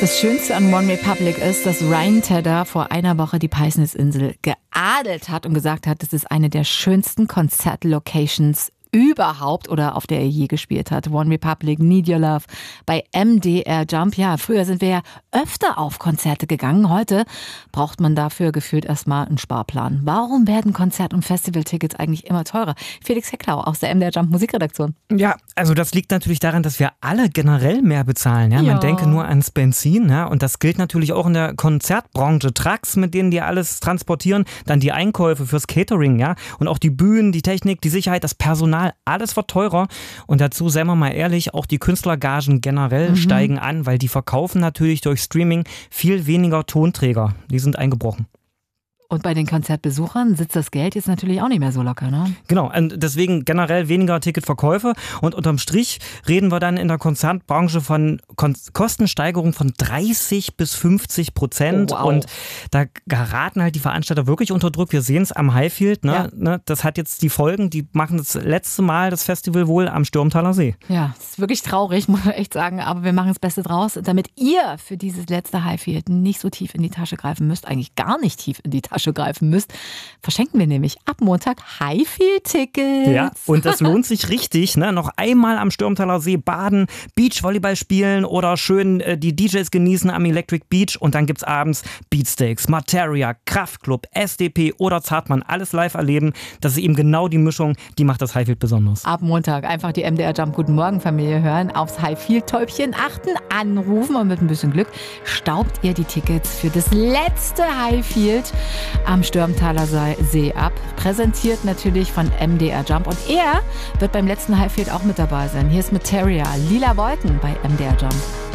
Das Schönste an One Republic ist, dass Ryan Tedder vor einer Woche die Peisnitzinsel geadelt hat und gesagt hat, das ist eine der schönsten Konzertlocations überhaupt oder auf der er je gespielt hat. One Republic, Need Your Love bei MDR Jump. Ja, früher sind wir ja öfter auf Konzerte gegangen. Heute braucht man dafür gefühlt erstmal einen Sparplan. Warum werden Konzert- und Festivaltickets eigentlich immer teurer? Felix Hecklau aus der MDR Jump Musikredaktion. Ja, also das liegt natürlich daran, dass wir alle generell mehr bezahlen. Ja? Man denke nur ans Benzin. Ja? Und das gilt natürlich auch in der Konzertbranche. Trucks, mit denen die alles transportieren, dann die Einkäufe fürs Catering, ja, und auch die Bühnen, die Technik, die Sicherheit, das Personal. Alles wird teurer und dazu, seien wir mal ehrlich, auch die Künstlergagen generell steigen an, weil die verkaufen natürlich durch Streaming viel weniger Tonträger. Die sind eingebrochen. Und bei den Konzertbesuchern sitzt das Geld jetzt natürlich auch nicht mehr so locker, ne? Genau, und deswegen generell weniger Ticketverkäufe und unterm Strich reden wir dann in der Konzertbranche von Kostensteigerung von 30-50%. Oh, wow. Und da geraten halt die Veranstalter wirklich unter Druck. Wir sehen es am Highfield, ne? Ja. Das hat jetzt die Folgen, die machen das letzte Mal das Festival wohl am Stürmtaler See. Ja, das ist wirklich traurig, muss man echt sagen, aber wir machen das Beste draus, damit ihr für dieses letzte Highfield nicht so tief in die Tasche greifen müsst, eigentlich gar nicht tief in die Tasche greifen müsst, verschenken wir nämlich ab Montag Highfield-Tickets. Ja, und das lohnt sich richtig, ne? Noch einmal am Stürmtaler See baden, Beachvolleyball spielen oder schön die DJs genießen am Electric Beach und dann gibt's abends Beatsteaks, Materia, Kraftklub, SDP oder Zartmann, alles live erleben. Das ist eben genau die Mischung, die macht das Highfield besonders. Ab Montag einfach die MDR Jump Guten Morgen Familie hören, aufs Highfield-Täubchen achten, anrufen und mit ein bisschen Glück staubt ihr die Tickets für das letzte Highfield am Stürmtaler See ab. Präsentiert natürlich von MDR Jump. Und er wird beim letzten Highfield auch mit dabei sein. Hier ist Materia, Lila Wolken bei MDR Jump.